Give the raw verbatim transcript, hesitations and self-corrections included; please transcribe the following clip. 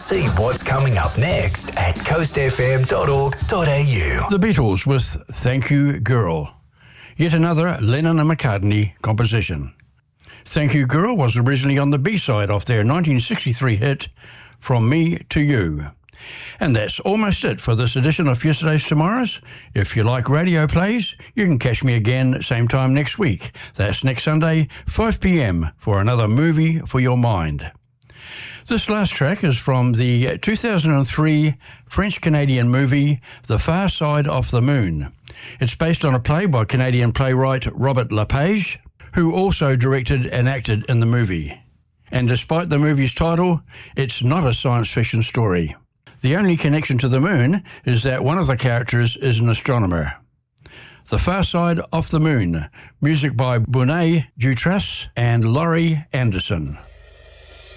See what's coming up next at coast f m dot org dot a u. The Beatles with Thank You Girl. Yet another Lennon and McCartney composition. Thank You Girl was originally on the B-side of their nineteen sixty-three hit, From Me to You. And that's almost it for this edition of Yesterday's Tomorrow's. If you like radio plays, you can catch me again same time next week. That's next Sunday, five p.m, for another movie for your mind. This last track is from the two thousand three French-Canadian movie The Far Side of the Moon. It's based on a play by Canadian playwright Robert Lepage, who also directed and acted in the movie. And despite the movie's title, it's not a science fiction story. The only connection to the moon is that one of the characters is an astronomer. The Far Side of the Moon, music by Bonet Dutrass and Laurie Anderson.